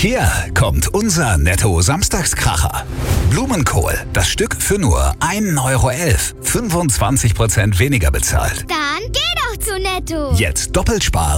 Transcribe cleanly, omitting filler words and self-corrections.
Hier kommt unser Netto-Samstagskracher. Blumenkohl, das Stück für nur 1,11 €. 25% weniger bezahlt. Dann geh doch zu Netto. Jetzt doppelt sparen.